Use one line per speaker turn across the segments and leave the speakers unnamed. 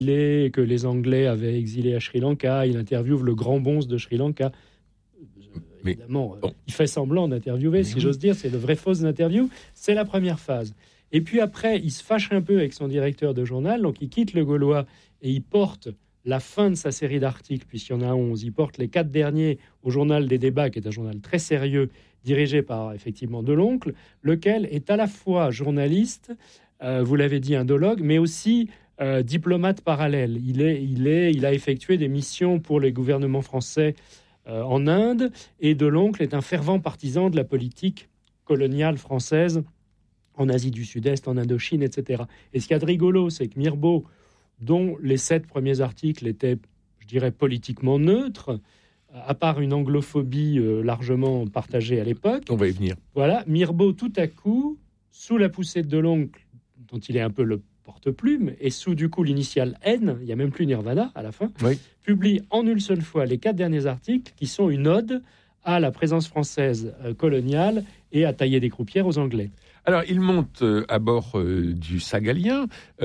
que les Anglais avaient exilé à Sri Lanka. Il interviewe le grand bonze de Sri Lanka. Évidemment, il fait semblant d'interviewer, si j'ose dire. C'est de vraies fausses interviews. C'est la première phase. Et puis après, il se fâche un peu avec son directeur de journal. Donc, il quitte le Gaulois et il porte la fin de sa série d'articles, puisqu'il y en a 11. Il porte les 4 derniers au Journal des Débats, qui est un journal très sérieux, dirigé par, effectivement, Deloncle, lequel est à la fois journaliste, vous l'avez dit, indologue, mais aussi diplomate parallèle. Il a effectué des missions pour les gouvernements français en Inde, et Deloncle est un fervent partisan de la politique coloniale française en Asie du Sud-Est, en Indochine, etc. Et ce qu'il y a de rigolo, c'est que Mirbeau, dont les 7 premiers articles étaient, je dirais, politiquement neutres, à part une anglophobie largement partagée à l'époque.
On va y venir.
Voilà, Mirbeau, tout à coup, sous la poussée de Deloncle, dont il est un peu le porte-plume, et sous du coup l'initiale N, il n'y a même plus Nirvana à la fin, publie en une seule fois les 4 derniers articles qui sont une ode à la présence française coloniale et à tailler des croupières aux Anglais.
Alors, il monte à bord du Sagalien,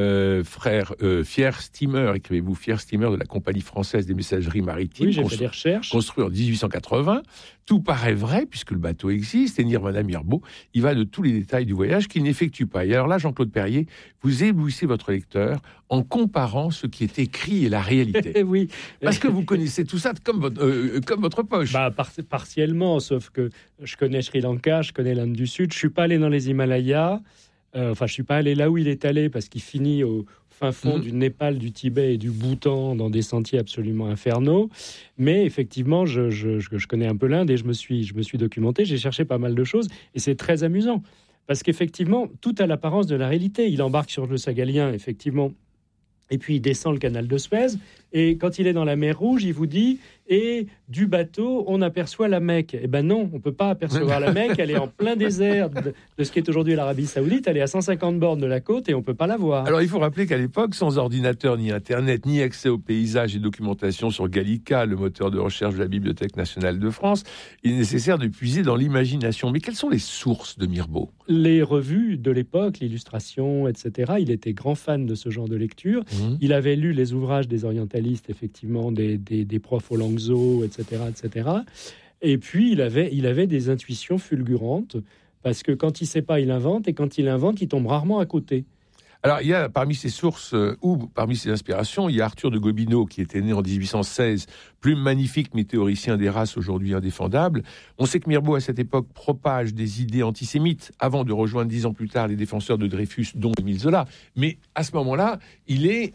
fier steamer, écrivez-vous, fier steamer de la Compagnie française des messageries maritimes.
Oui, j'ai fait des recherches.
Construit en 1880. Tout paraît vrai, puisque le bateau existe, et Nirvana Mirbeau, il va de tous les détails du voyage qu'il n'effectue pas. Et alors là, Jean-Claude Perrier, vous éblouissez votre lecteur en comparant ce qui est écrit et la réalité.
Oui.
Parce que vous connaissez tout ça comme votre poche.
Partiellement, sauf que je connais Sri Lanka, je connais l'Inde du Sud, je ne suis pas allé dans les Himalayas, je ne suis pas allé là où il est allé, parce qu'il finit au fin fond du Népal, du Tibet et du Bhoutan, dans des sentiers absolument infernaux. Mais effectivement, je connais un peu l'Inde et je me suis documenté, j'ai cherché pas mal de choses, et c'est très amusant. Parce qu'effectivement, tout a l'apparence de la réalité. Il embarque sur le Sagalien, effectivement, et puis il descend le canal de Suez, et quand il est dans la mer Rouge, il vous dit « Et du bateau, on aperçoit la Mecque ». Eh ben non, on ne peut pas apercevoir la Mecque, elle est en plein désert de ce qui est aujourd'hui l'Arabie Saoudite, elle est à 150 bornes de la côte et on ne peut pas la voir.
Alors il faut rappeler qu'à l'époque, sans ordinateur ni Internet, ni accès aux paysages et documentation sur Gallica, le moteur de recherche de la Bibliothèque nationale de France, il est nécessaire de puiser dans l'imagination. Mais quelles sont les sources de Mirbeau ?
Les revues de l'époque, l'Illustration, etc. Il était grand fan de ce genre de lecture. Il avait lu les ouvrages des orientalistes, effectivement, des profs au Langzhou, etc., etc. Et puis, il avait des intuitions fulgurantes, parce que quand il ne sait pas, il invente, et quand il invente, il tombe rarement à côté.
Alors, il y a parmi ses sources, ou parmi ses inspirations, il y a Arthur de Gobineau, qui était né en 1816, plume magnifique, mais théoricien des races aujourd'hui indéfendable. On sait que Mirbeau, à cette époque, propage des idées antisémites, avant de rejoindre 10 ans plus tard les défenseurs de Dreyfus, dont Émile Zola. Mais à ce moment-là, il est...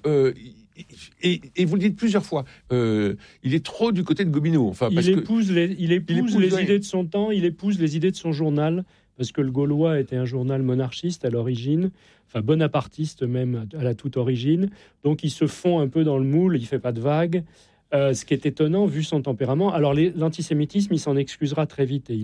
Et vous le dites plusieurs fois, il est trop du côté de Gobineau. Enfin,
il épouse les idées de son temps, il épouse les idées de son journal, parce que le Gaulois était un journal monarchiste à l'origine, enfin bonapartiste même à la toute origine. Donc il se fond un peu dans le moule, il ne fait pas de vagues. Ce qui est étonnant vu son tempérament. Alors l'antisémitisme, il s'en excusera très vite et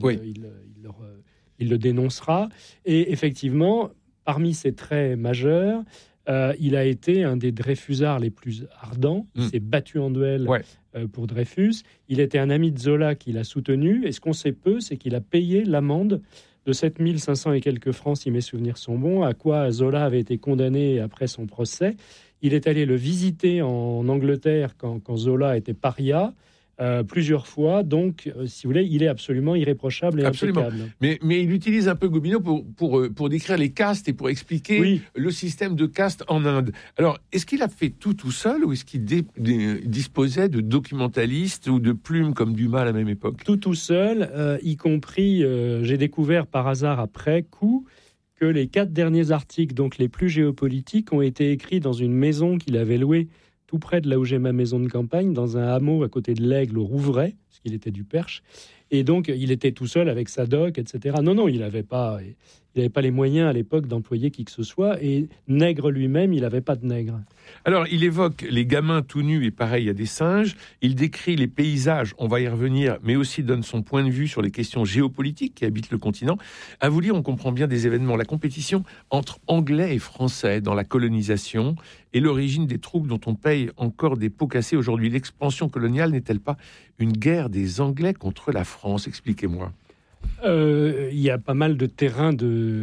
il le dénoncera. Et effectivement, parmi ses traits majeurs, il a été un des Dreyfusards les plus ardents. Il s'est battu en duel pour Dreyfus. Il était un ami de Zola qui l'a soutenu. Et ce qu'on sait peu, c'est qu'il a payé l'amende de 7500 et quelques francs, si mes souvenirs sont bons, à quoi Zola avait été condamné après son procès. Il est allé le visiter en Angleterre quand Zola était paria. Plusieurs fois, donc, si vous voulez, il est absolument irréprochable et impeccable.
Mais il utilise un peu Gobineau pour décrire les castes et pour expliquer le système de castes en Inde. Alors, est-ce qu'il a fait tout seul ou est-ce qu'il disposait de documentalistes ou de plumes comme Dumas à la même époque ?
Tout seul, y compris, j'ai découvert par hasard après coup que les 4 derniers articles, donc les plus géopolitiques, ont été écrits dans une maison qu'il avait louée tout près de là où j'ai ma maison de campagne, dans un hameau à côté de l'Aigle, au Rouvray, parce qu'il était du Perche. Et donc, il était tout seul avec sa doc, etc. Non, il n'avait pas les moyens à l'époque d'employer qui que ce soit. Et nègre lui-même, il n'avait pas de nègre.
Alors, il évoque les gamins tout nus et pareils à des singes. Il décrit les paysages, on va y revenir, mais aussi donne son point de vue sur les questions géopolitiques qui habitent le continent. À vous lire, on comprend bien des événements. La compétition entre Anglais et Français dans la colonisation et l'origine des troubles dont on paye encore des pots cassés aujourd'hui. L'expansion coloniale n'est-elle pas une guerre des Anglais contre la France ? Expliquez-moi.
Il y a pas mal de terrains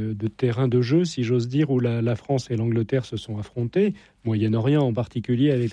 de jeu, si j'ose dire, où la France et l'Angleterre se sont affrontés. Moyen-Orient en particulier, avec